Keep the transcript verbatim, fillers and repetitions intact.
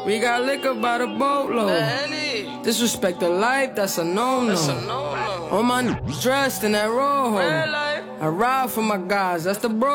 We got liquor by the boatload. Disrespect the life, that's a no-no. All my n****s dressed in that rojo. I ride for my guys, that's the bro.